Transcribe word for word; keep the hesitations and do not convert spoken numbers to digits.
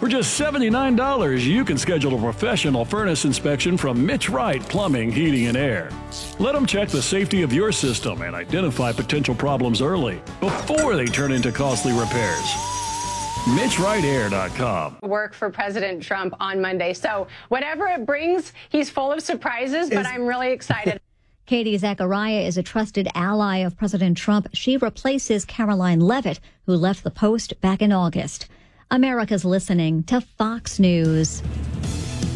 For just seventy-nine dollars, you can schedule a professional furnace inspection from Mitch Wright Plumbing, Heating, and Air. Let them check the safety of your system and identify potential problems early before they turn into costly repairs. Mitch Wright Air dot com. Work for President Trump on Monday. So whatever it brings, he's full of surprises, but I'm really excited. Katie Zachariah is a trusted ally of President Trump. She replaces Caroline Levitt, who left the post back in August. America's listening to Fox News.